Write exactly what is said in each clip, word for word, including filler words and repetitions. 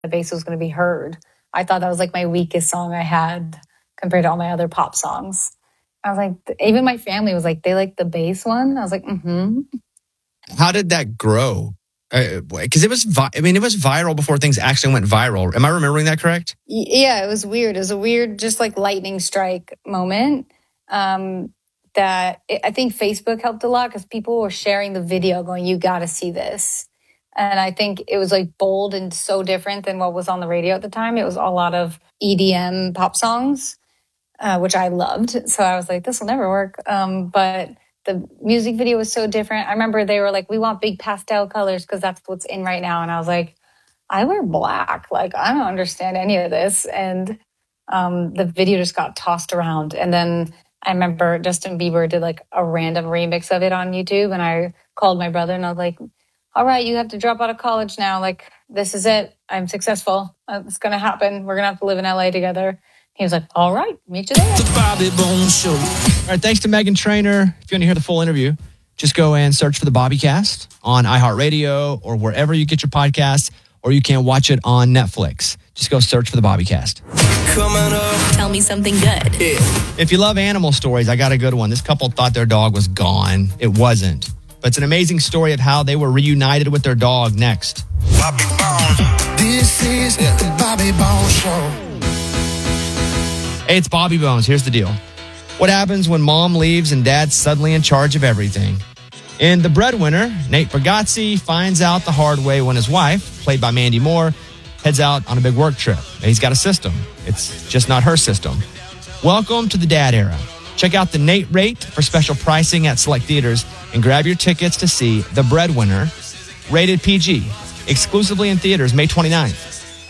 the bass was going to be heard. I thought that was like my weakest song I had compared to all my other pop songs. I was like, even my family was like, they like the bass one. I was like, mm-hmm. How did that grow? Because uh, it was, vi- I mean, it was viral before things actually went viral. Am I remembering that correct? Yeah, it was weird. It was a weird, just like lightning strike moment. Um, that it, I think Facebook helped a lot because people were sharing the video going, you got to see this. And I think it was like bold and so different than what was on the radio at the time. It was a lot of E D M pop songs, uh, which I loved. So I was like, this will never work. Um, but the music video was so different. I remember they were like, we want big pastel colors because that's what's in right now. And I was like, I wear black. Like, I don't understand any of this. And um, the video just got tossed around. And then I remember Justin Bieber did like a random remix of it on YouTube. And I called my brother and I was like, all right, you have to drop out of college now. Like, this is it. I'm successful. It's going to happen. We're going to have to live in L A together. He was like, all right, meet you there. The Bobby Bones Show. All right, thanks to Meghan Trainor. If you want to hear the full interview, just go and search for the Bobbycast on iHeartRadio or wherever you get your podcasts, or you can watch it on Netflix. Just go search for the Bobbycast. Coming up. Tell me something good. Yeah. If you love animal stories, I got a good one. This couple thought their dog was gone. It wasn't. But it's an amazing story of how they were reunited with their dog next. Bobby Bones. This is the Bobby Bones Show. Hey, it's Bobby Bones. Here's the deal. What happens when mom leaves and dad's suddenly in charge of everything? In The Breadwinner, Nate Bargatze finds out the hard way when his wife, played by Mandy Moore, heads out on a big work trip. He's got a system. It's just not her system. Welcome to the dad era. Check out the Nate rate for special pricing at select theaters and grab your tickets to see The Breadwinner, rated P G, exclusively in theaters May twenty-ninth.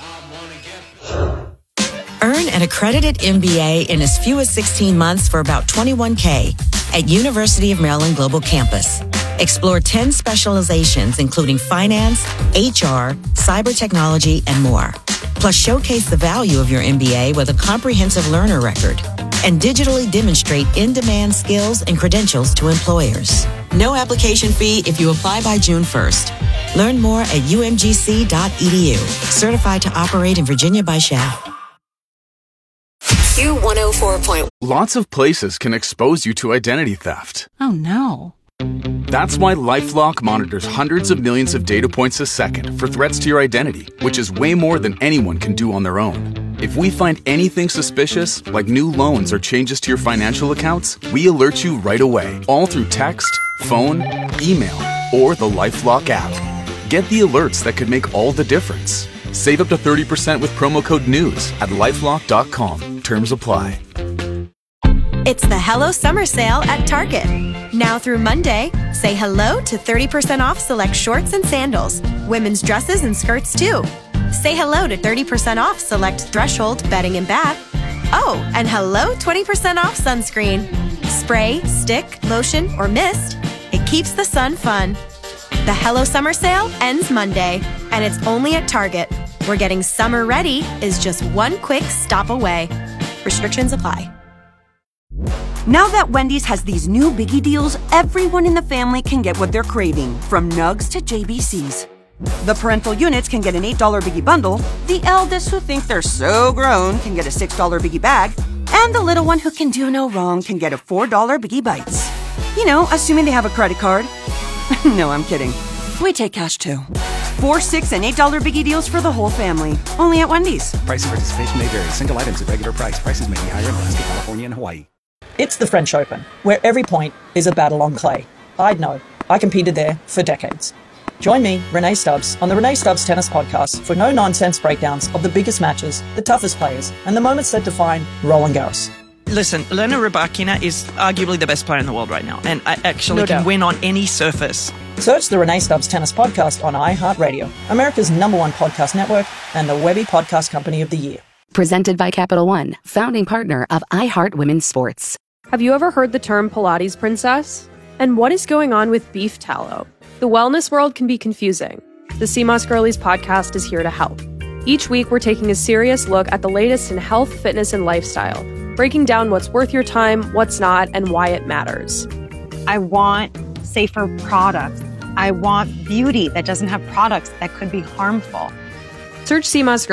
Earn an accredited M B A in as few as sixteen months for about twenty-one thousand dollars at University of Maryland Global Campus. Explore ten specializations, including finance, H R, cyber technology, and more. Plus, showcase the value of your M B A with a comprehensive learner record and digitally demonstrate in-demand skills and credentials to employers. No application fee if you apply by June first. Learn more at U M G C dot E D U. Certified to operate in Virginia by S H A. Q one oh four point one. Lots of places can expose you to identity theft. Oh, no. That's why LifeLock monitors hundreds of millions of data points a second for threats to your identity, which is way more than anyone can do on their own. If we find anything suspicious, like new loans or changes to your financial accounts, we alert you right away, all through text, phone, email, or the LifeLock app. Get the alerts that could make all the difference. Save up to thirty percent with promo code NEWS at lifelock dot com. Terms apply. It's the Hello Summer Sale at Target. Now through Monday, say hello to thirty percent off select shorts and sandals, women's dresses and skirts too. Say hello to thirty percent off select Threshold bedding and bath. Oh, and hello twenty percent off sunscreen. Spray, stick, lotion, or mist. It keeps the sun fun. The Hello Summer Sale ends Monday, and it's only at Target, where getting summer ready is just one quick stop away. Restrictions apply. Now that Wendy's has these new biggie deals, everyone in the family can get what they're craving, from nugs to J B Cs. The parental units can get an eight dollar biggie bundle, the eldest who think they're so grown can get a six dollar biggie bag, and the little one who can do no wrong can get a four dollar biggie bites. You know, assuming they have a credit card. No, I'm kidding. We take cash too. Four, six, and eight dollar biggie deals for the whole family. Only at Wendy's. Price and participation may vary. Single items at regular price. Prices may be higher in Alaska, California, and Hawaii. It's the French Open, where every point is a battle on clay. I'd know. I competed there for decades. Join me, Renee Stubbs, on the Renee Stubbs Tennis Podcast for no-nonsense breakdowns of the biggest matches, the toughest players, and the moments that define Roland Garros. Listen, Elena Rybakina is arguably the best player in the world right now, and I actually No can doubt. win on any surface. Search the Renee Stubbs Tennis Podcast on iHeartRadio, America's number one podcast network, and the Webby Podcast Company of the Year. Presented by Capital One, founding partner of iHeart Women's Sports. Have you ever heard the term Pilates princess? And what is going on with beef tallow? The wellness world can be confusing. The C M O S Girlies podcast is here to help. Each week, we're taking a serious look at the latest in health, fitness, and lifestyle, breaking down what's worth your time, what's not, and why it matters. I want safer products. I want beauty that doesn't have products that could be harmful. Search Sea Moss